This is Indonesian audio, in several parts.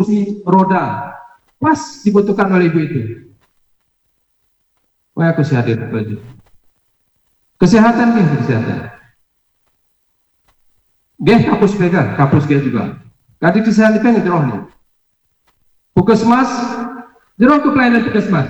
kursi roda, pas dibutuhkan oleh ibu itu. Wah, aku sehat itu aja. Kesehatan nih, kesehatan. Dia kapus pegang, kapus dia juga. Kadi kesehatan itu jeroh nih. Puskesmas, jeroh ke pelayanan puskesmas.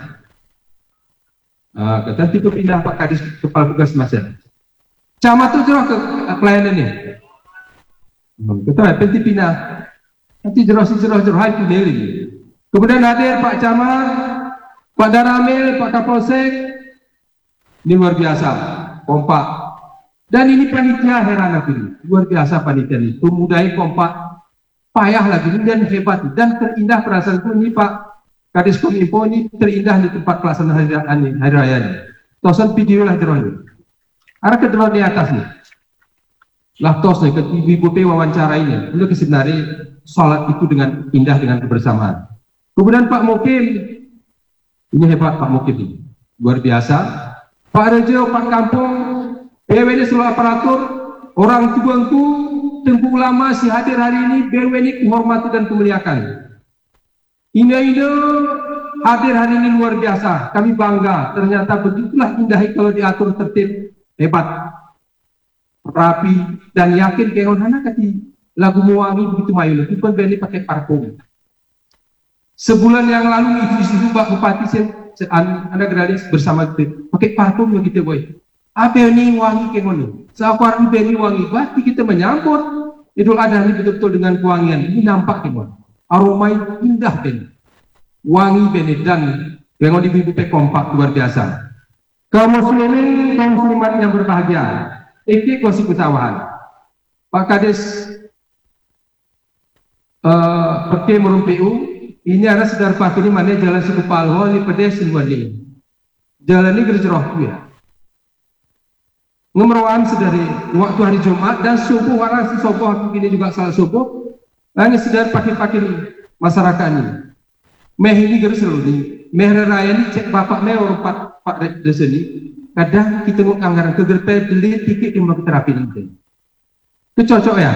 Kata tipe pindah Pak Kadis kepala puskesmas ya. Camat tuh jeroh ke pelayanan nih. Kita penting pindah. Nanti jeroh itu dari. Kemudian hadir Pak Camat, Pak Daramil, Pak Kapolsek. Ini luar biasa, kompak. Dan ini panitia heran aku ini, luar biasa panitia ini, pemudai kompak, payah lagi dan hebat dan terindah perasaanku ini Pak Kadis Kominfo ini terindah di tempat pelaksanaan hari raya ini. Tosan video lah jerohnya. Ada kedua di atas nih. Lah tos nih ke ibu wawancara ini, itu kesenari sholat itu dengan indah dengan kebersamaan. Kemudian Pak Mukim, ini hebat Pak Mukim ini, luar biasa. Pak Rejo, Pak Kampung, BW ini seluruh aparatur, orang tuangku, tempuh ulama si hadir hari ini, BW ini kuhormati dan kemuliakan. Ini hadir hari ini luar biasa, kami bangga, ternyata begitulah indah kalau diatur tertib, hebat, rapi, dan yakin keonana kati lagu Muwangi begitu mayu, itu pun BW pakai parfum. Sebulan yang lalu ibu Pak Bupati Anda gratis bersama kita, pakai parfum begitu boy. Apa ini wangi kemono? Seakuar ini wangi, berarti kita menyambut Idul Adha ini betul-betul dengan kewangian. Ini nampak kemono. Aroma indah ben, wangi ben dan yang di bibi kompak luar biasa. Kaum muslimin, kaum muslimat yang berbahagia, ini kursi kutawahan. Pak Kades pakai merumpiu. Ini ada sedar Pak ini mana jalan suku Palho di pedesin wali. Jalan ini gerjeroh ya. Ngemeruan sedari waktu hari Jumat dan subuh orang si sopoh ini juga salah subuh. Lain sedar pakai masyarakat ini. Meh ini gerjeroh ini. Meh raya ini cek bapak meh orang Pak desa ini. Kadang kita mau anggaran kegerpe beli tiket yang mau terapi ini. Itu cocok ya.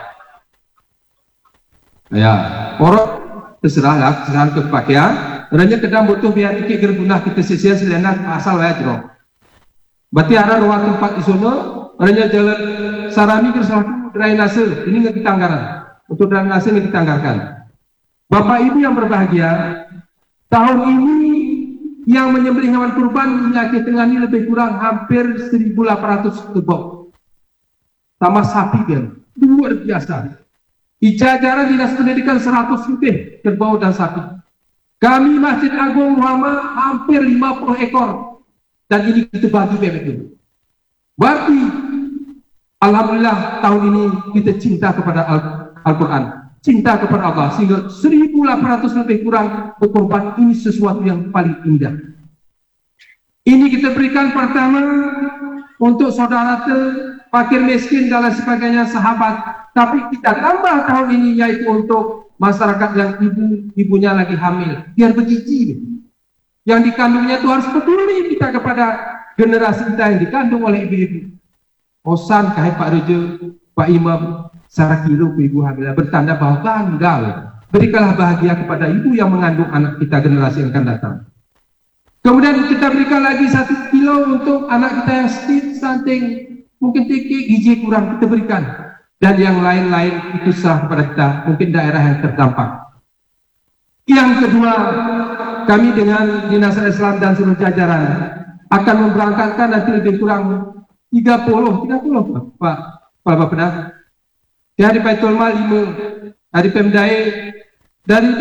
Ya orang terserahlah, terserah ke pakaian. Orangnya kadang butuh biar tiket gergunah kita sisia selena asal ya jero. Berarti ada ruang tempat di sana. Orangnya jalan sarami ke satu drainase. Ini nggak kita anggaran. Untuk drainase nggak kita anggarkan. Bapak Ibu yang berbahagia, tahun ini yang menyembelih hewan kurban penyakit tengah ini lebih kurang hampir 1.800 kebok. Sama sapi kan, luar biasa. Di jajaran Dinas Pendidikan 100 lebih kerbau dan sapi. Kami Masjid Agung Muhammad hampir 50 ekor. Dan ini kita bagi bebek itu. Berarti alhamdulillah tahun ini kita cinta kepada Al-Quran, cinta kepada Allah, sehingga 1.800 lebih kurang berkorban. Ini sesuatu yang paling indah. Ini kita berikan pertama untuk saudara fakir miskin dan sebagainya sahabat. Tapi kita tambah tahun ini yaitu untuk masyarakat yang ibunya lagi hamil, biar bergizi. Yang dikandungnya itu harus peduli kita kepada generasi kita yang dikandung oleh ibu-ibu. Osan kahit Pak Rejo, Pak Imam, secara kilo ibu hamil bertanda bahwa bangga. Berikanlah bahagia kepada ibu yang mengandung anak kita generasi yang akan datang. Kemudian kita berikan lagi 1 kilo untuk anak kita yang stunting, mungkin gizi kurang kita berikan. Dan yang lain-lain itu serah kepada kita, mungkin daerah yang terdampak. Yang kedua, kami dengan Dinas Islam dan seluruh jajaran akan memberangkatkan nanti lebih kurang 30 Pak Bapeda. Dari Baitul Mal 5, dari Pemdai, dari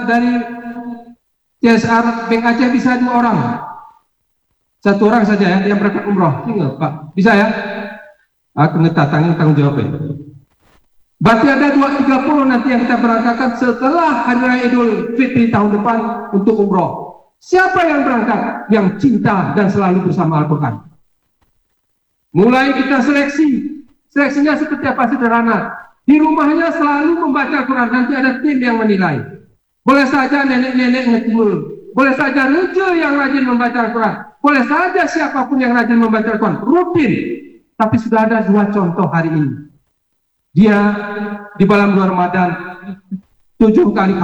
CSR Bank Aceh bisa 2 orang. 1 orang saja ya yang berangkat umroh, tinggal Pak. Bisa ya? Aku ngetatangin tanggung jawabnya. Berarti ada 230 nanti yang kita berangkatkan setelah Hari Raya Idul Fitri tahun depan untuk umroh. Siapa yang berangkat? Yang cinta dan selalu bersama Al-Quran. Mulai kita seleksi. Seleksinya seperti apa? Sederhana. Di rumahnya selalu membaca Al-Quran. Nanti ada tim yang menilai. Boleh saja nenek-nenek ngetimul. Boleh saja rejo yang rajin membaca Al-Quran. Boleh saja siapapun yang rajin membaca Al-Quran. Rutin. Tapi sudah ada 2 contoh hari ini. Dia di bulan Ramadan 7 kali